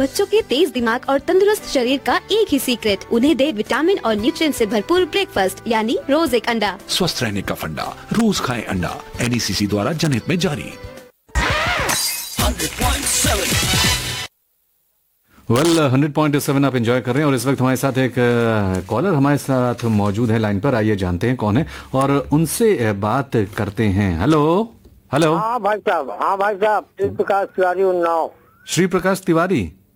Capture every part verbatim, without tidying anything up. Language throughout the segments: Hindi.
बच्चों के तेज दिमाग और तंदुरुस्त शरीर का एक ही सीक्रेट, उन्हें दे विटामिन और न्यूट्रिएंट से भरपूर ब्रेकफास्ट यानी रोज एक अंडा। स्वस्थ रहने का फंडा, रोज खाएं अंडा। एन ई सी सी द्वारा जनहित में जारी। वेल हंड्रेड पॉइंट सेवन आप एंजॉय कर रहे हैं और इस वक्त हमारे साथ एक कॉलर हमारे साथ मौजूद है लाइन पर। आइए जानते हैं कौन है और उनसे बात करते हैं। Hello hello. हाँ भाई साहब, हाँ भाई साहब, श्री प्रकाश तिवारी उन्नाव। श्री प्रकाश तिवारी,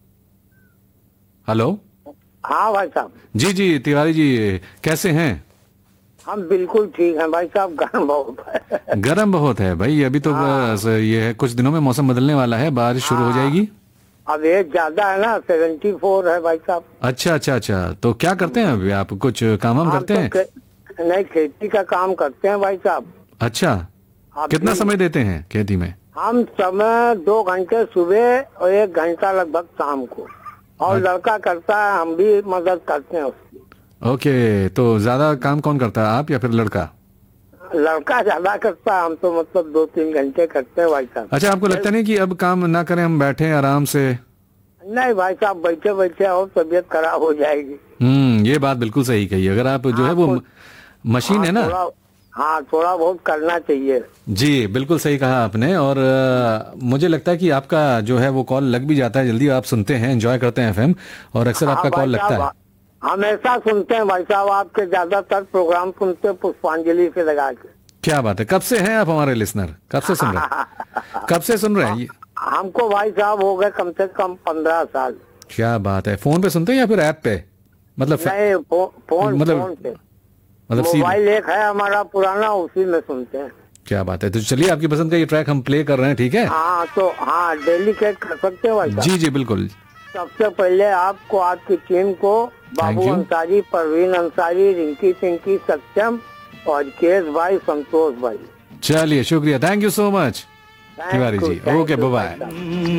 हेलो। हाँ भाई साहब। जी जी तिवारी जी, कैसे हैं? हम बिल्कुल ठीक हैं भाई साहब, गर्म बहुत है। गर्म बहुत है भाई, अभी तो हाँ। बस ये है, कुछ दिनों में मौसम बदलने वाला है, बारिश शुरू हो जाएगी। अब ये ज्यादा है ना, सेवेंटी फोर है भाई साहब। अच्छा अच्छा अच्छा, तो क्या करते हैं अभी आप? कुछ काम वाम करते हैं? तो नहीं, खेती का काम करते हैं भाई साहब। अच्छा, कितना समय देते हैं खेती में? हम समय दो घंटे सुबह और एक घंटा लगभग शाम को, और लड़का करता है, हम भी मदद करते हैं उसकी। ओके, तो ज्यादा काम कौन करता है, आप या फिर लड़का? लड़का ज्यादा करता है, हम तो मतलब दो तीन घंटे करते हैं भाई साहब। अच्छा, आपको लगता नहीं कि अब काम ना करें, हम बैठे आराम से? नहीं भाई साहब, बैठे बैठे और तबीयत खराब हो जाएगी। हम्म ये बात बिल्कुल सही कही। अगर आप जो है वो मशीन है ना, हाँ थोड़ा बहुत करना चाहिए। जी बिल्कुल सही कहा आपने। और आ, मुझे लगता है कि आपका जो है वो कॉल लग भी जाता है जल्दी। आप सुनते हैं, एंजॉय करते हैं एफएम, और अक्सर आपका कॉल लगता है। हमेशा सुनते हैं भाई साहब, आपके ज्यादातर प्रोग्राम सुनते हैं पुष्पांजलि से लगा के। क्या बात है, कब से हैं आप हमारे लिसनर? कब से सुन रहे हैं? कब से सुन रहे हैं? हमको भाई साहब हो गए कम से कम पंद्रह साल। क्या बात है, फोन पे सुनते हैं या फिर ऐप पे? मतलब नहीं, फो, फोन मतलब फोन पे, मतलब मोबाइल एक है हमारा पुराना, उसी में सुनते हैं। क्या बात है, तो चलिए आपकी पसंद का ये ट्रैक हम प्ले कर रहे हैं, ठीक है? हाँ तो हाँ, डेलीकेट कर सकते हैं भाई साहब। जी जी बिल्कुल। सबसे पहले आपको, आपकी टीम को, बाबू अंसारी, परवीन अंसारी, रिंकी पिंकी, सत्यम और केस भाई, संतोष भाई। चलिए शुक्रिया, thank you so much Tiwari ji. Okay, bye bye.